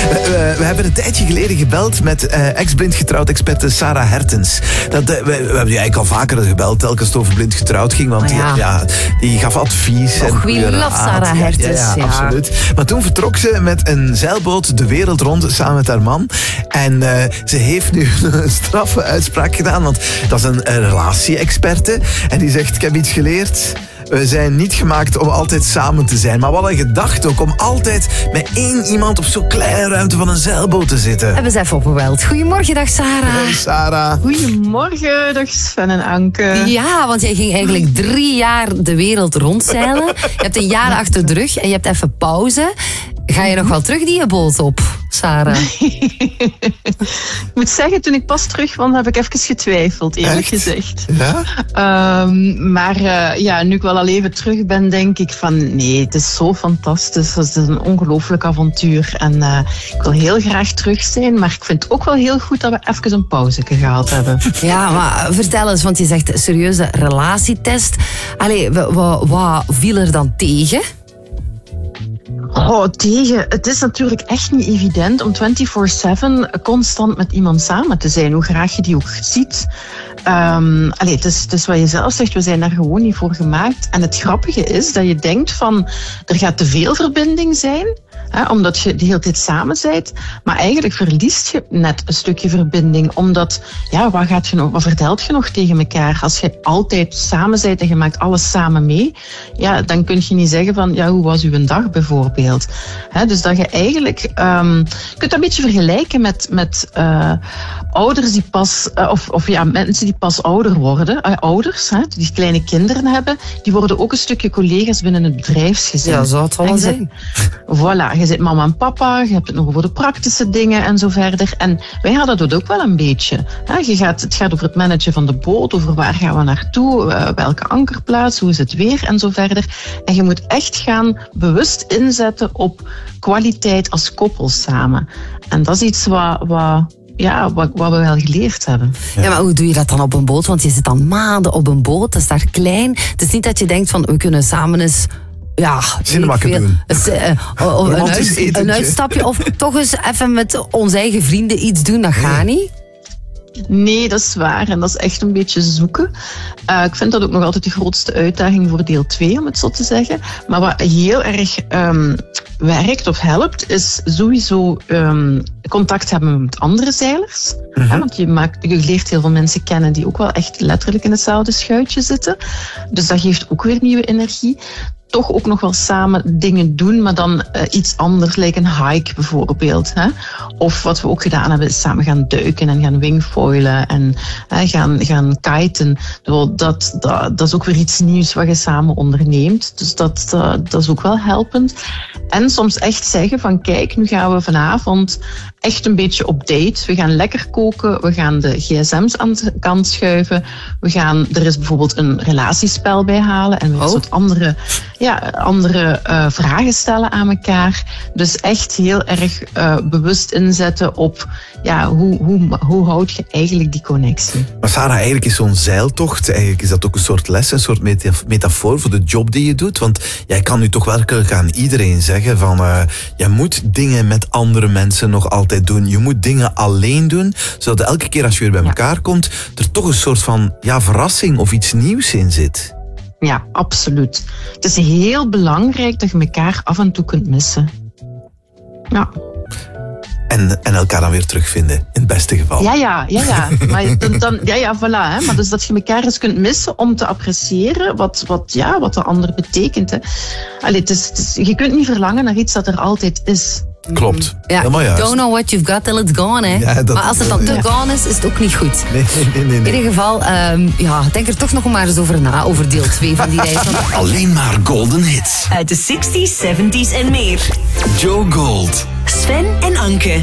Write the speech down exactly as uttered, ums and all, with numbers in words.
We, we hebben een tijdje geleden gebeld met uh, ex-blind getrouwd experte Sarah Hertens. Dat, uh, we, we hebben die eigenlijk al vaker gebeld, telkens het over blind getrouwd ging, want oh, ja. Die, ja, die gaf advies. Och, wie love Sarah Hertens. Ja, ja, ja, absoluut. Maar toen vertrok ze met een zeilboot de wereld rond samen met haar man. En uh, ze heeft nu een straffe uitspraak gedaan, want dat is een, een relatie-experte. En die zegt, ik heb iets geleerd. We zijn niet gemaakt om altijd samen te zijn. Maar we hadden gedacht ook om altijd met één iemand op zo'n kleine ruimte van een zeilboot te zitten. Hebben ze even opgebeld. Goedemorgen, dag Sarah. Hey Sarah. Goedemorgen, dag Sven en Anke. Ja, want jij ging eigenlijk drie jaar de wereld rondzeilen. Je hebt een jaar achter de rug en je hebt even pauze. Ga je nog wel terug die boot op, Sarah? Ik moet zeggen, toen ik pas terug kwam, heb ik even getwijfeld, eerlijk Echt? gezegd. Ja? Um, maar uh, ja, nu ik wel al even terug ben, denk ik van nee, het is zo fantastisch. Het is een ongelooflijk avontuur. En uh, ik wil heel graag terug zijn, maar ik vind het ook wel heel goed dat we even een pauze gehad hebben. Ja, maar vertel eens, want je zegt serieuze relatietest. Allee, wat, wat viel er dan tegen? Oh, tegen. Het is natuurlijk echt niet evident om vierentwintig zeven constant met iemand samen te zijn, hoe graag je die ook ziet. Um, allee, het, is, het is wat je zelf zegt, we zijn daar gewoon niet voor gemaakt. En het grappige is dat je denkt van, er gaat te veel verbinding zijn, hè, omdat je de hele tijd samen bent. Maar eigenlijk verliest je net een stukje verbinding, omdat, ja, wat, gaat je nog, wat vertelt je nog tegen elkaar? Als je altijd samen bent en je maakt alles samen mee, ja, dan kun je niet zeggen van, ja, hoe was uw dag bijvoorbeeld? He, dus dat je eigenlijk, um, je kunt dat een beetje vergelijken met, met uh, ouders die pas, uh, of, of ja, mensen die pas ouder worden, uh, ouders, hè, die kleine kinderen hebben, die worden ook een stukje collega's binnen het bedrijfsgezin. Ja, zou het wel zijn. Voilà, je zit mama en papa, je hebt het nog over de praktische dingen en zo verder. En wij hadden dat ook wel een beetje. Hè. Je gaat, het gaat over het managen van de boot, over waar gaan we naartoe, uh, welke ankerplaats, hoe is het weer en zo verder. En je moet echt gaan bewust inzetten op kwaliteit als koppel samen. En dat is iets wat, wat, ja, wat, wat we wel geleerd hebben. Ja. ja, maar hoe doe je dat dan op een boot? Want je zit dan maanden op een boot, dat is daar klein. Het is niet dat je denkt van, we kunnen samen eens... Ja, Cinemakken doen. Dus, uh, een, uit, een uitstapje of toch eens even met onze eigen vrienden iets doen, dat gaat niet. Nee, dat is waar. En dat is echt een beetje zoeken. Uh, ik vind dat ook nog altijd de grootste uitdaging voor deel twee, om het zo te zeggen. Maar wat heel erg um, werkt of helpt, is sowieso um, contact hebben met andere zeilers. Mm-hmm. Hè, want je, maakt, je leert heel veel mensen kennen die ook wel echt letterlijk in hetzelfde schuitje zitten. Dus dat geeft ook weer nieuwe energie. Toch ook nog wel samen dingen doen, maar dan uh, iets anders, like een hike bijvoorbeeld. Hè? Of wat we ook gedaan hebben, is samen gaan duiken en gaan wingfoilen en uh, gaan, gaan kiten. Dat, dat, dat is ook weer iets nieuws wat je samen onderneemt. Dus dat, dat, dat is ook wel helpend. En soms echt zeggen van kijk, nu gaan we vanavond echt een beetje op date. We gaan lekker koken, we gaan de gsm's aan de kant schuiven. We gaan, er is bijvoorbeeld een relatiespel bij halen en we gaan oh. soort andere... Ja, andere uh, vragen stellen aan elkaar. Dus echt heel erg uh, bewust inzetten op ja, hoe, hoe, hoe houd je eigenlijk die connectie. Maar Sarah, eigenlijk is zo'n zeiltocht, eigenlijk is dat ook een soort les, een soort metafoor voor de job die je doet. Want jij kan nu toch werkelijk aan iedereen zeggen van uh, je moet dingen met andere mensen nog altijd doen. Je moet dingen alleen doen, zodat elke keer als je weer bij elkaar ja. komt, er toch een soort van ja, verrassing of iets nieuws in zit. Ja, absoluut. Het is heel belangrijk dat je elkaar af en toe kunt missen. Ja. En, en elkaar dan weer terugvinden, in het beste geval. Ja, ja, ja, ja. Maar dan, dan, ja, ja, voilà. Hè. Maar dus dat je elkaar eens kunt missen om te appreciëren wat, wat, ja, wat de ander betekent. Hè. Allee, het is, het is, je kunt niet verlangen naar iets dat er altijd is. Klopt. Ja, helemaal juist. Don't know what you've got till it's gone, hè. Ja, dat, maar als het dan te ja. gone is, is het ook niet goed. Nee, nee, nee. nee. In ieder geval, um, ja, denk er toch nog maar eens over na, over deel twee van die reis. Alleen maar golden hits. Uit de zestig's, zeventig's en meer. Joe Gold. Sven en Anke.